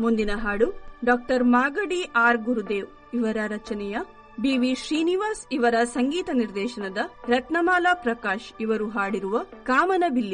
ಮುಂದಿನ ಹಾಡು doctor Magadi R Gurudev ಇವರ ರಚನೆಯ ಬಿ.ವಿ. ಶ್ರೀನಿವಾಸ್ ಇವರ ಸಂಗೀತ ನಿರ್ದೇಶನದ ರತ್ನಮಾಲಾ ಪ್ರಕಾಶ್ ಇವರು ಹಾಡಿರುವ ಕಾಮನಬಿಲ್ಲಿನ